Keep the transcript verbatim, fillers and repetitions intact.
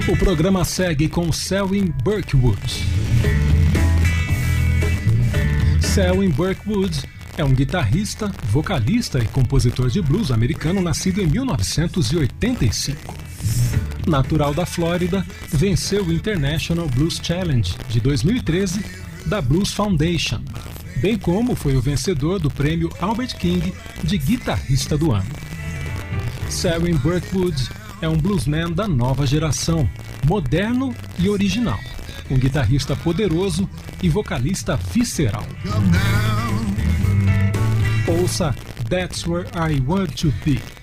O programa segue com Selwyn Birkwood. Selwyn Birkwood é um guitarrista, vocalista e compositor de blues americano nascido em mil novecentos e oitenta e cinco. Natural da Flórida, venceu o International Blues Challenge de dois mil e treze da Blues Foundation, bem como foi o vencedor do prêmio Albert King de Guitarrista do Ano. Selwyn Birkwood é um bluesman da nova geração, moderno e original, um guitarrista poderoso e vocalista visceral. Ouça That's Where I Want to Be.